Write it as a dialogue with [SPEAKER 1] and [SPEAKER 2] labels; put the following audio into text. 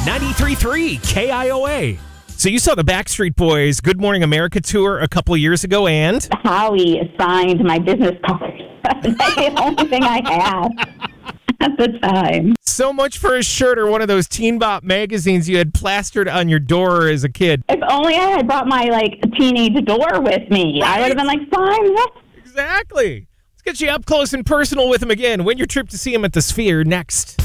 [SPEAKER 1] 93.3 KIOA. So you saw the Backstreet Boys Good Morning America tour a couple years ago, and
[SPEAKER 2] Howie signed my business card. That's the only thing I had at the time.
[SPEAKER 1] so much for a shirt or one of those Teen Bop magazines you had plastered on your door as a kid.
[SPEAKER 2] If only I had brought my teenage door with me,
[SPEAKER 1] Right?
[SPEAKER 2] I would have been like, sign this.
[SPEAKER 1] Exactly. Let's get you up close and personal with him again. Win your trip to see him at the Sphere next.